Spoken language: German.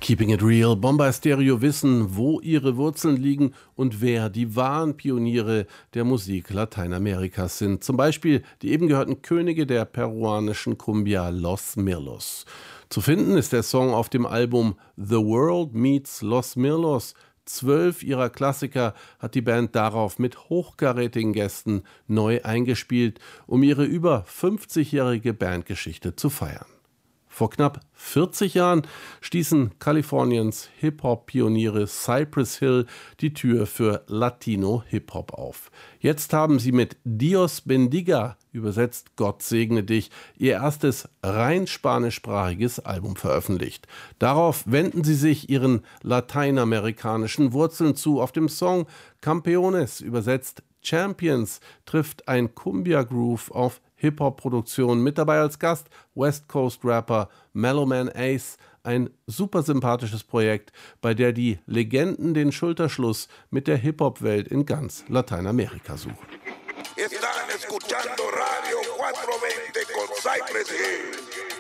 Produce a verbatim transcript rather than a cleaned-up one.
Keeping it real, Bomba Stereo wissen, wo ihre Wurzeln liegen und wer die wahren Pioniere der Musik Lateinamerikas sind. Zum Beispiel die eben gehörten Könige der peruanischen Cumbia, Los Mirlos. Zu finden ist der Song auf dem Album The World Meets Los Mirlos. Zwölf ihrer Klassiker hat die Band darauf mit hochkarätigen Gästen neu eingespielt, um ihre über fünfzigjährige Bandgeschichte zu feiern. Vor knapp vierzig Jahren stießen Kaliforniens Hip-Hop-Pioniere Cypress Hill die Tür für Latino-Hip-Hop auf. Jetzt haben sie mit Dios Bendiga, übersetzt Gott segne dich, ihr erstes rein spanischsprachiges Album veröffentlicht. Darauf wenden sie sich ihren lateinamerikanischen Wurzeln zu. Auf dem Song Campeones, übersetzt Champions, trifft ein Cumbia-Groove auf Hip-Hop-Produktion. Mit dabei als Gast West Coast-Rapper Mellow Man Ace. Ein super sympathisches Projekt, bei der die Legenden den Schulterschluss mit der Hip-Hop-Welt in ganz Lateinamerika suchen. Están escuchando Radio cuatrocientos veinte con Cypress Hill.